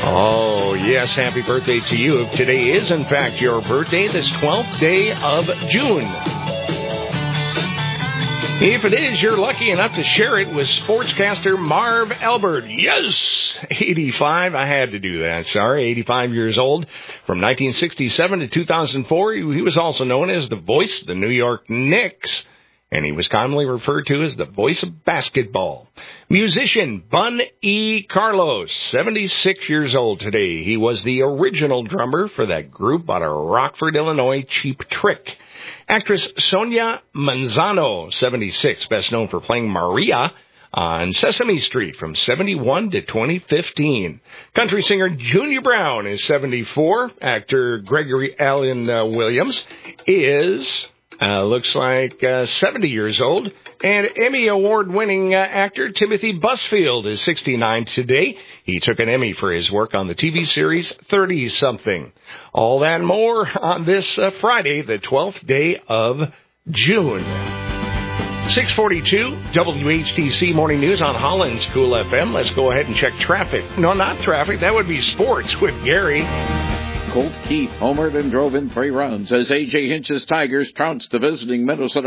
Oh, yes, happy birthday to you. If today is, in fact, your birthday, this 12th day of June. If it is, you're lucky enough to share it with sportscaster Marv Albert. Yes, 85. I had to do that. Sorry, 85 years old. From 1967 to 2004, he was also known as the voice of the New York Knicks, and he was commonly referred to as the voice of basketball. Musician Bun E. Carlos, 76 years old today. He was the original drummer for that group out of Rockford, Illinois, Cheap Trick. Actress Sonia Manzano, 76, best known for playing Maria on Sesame Street from 71 to 2015. Country singer Junior Brown is 74. Actor Gregory Allen Williams is... looks like 70 years old. And Emmy Award-winning actor Timothy Busfield is 69 today. He took an Emmy for his work on the TV series 30-something. All that and more on this Friday, the 12th day of June. 642 WHTC Morning News on Holland's Cool FM. Let's go ahead and check traffic. No, not traffic. That would be sports with Gary. Colt Keith homered and drove in 3 runs as A.J. Hinch's Tigers trounced the visiting Minnesota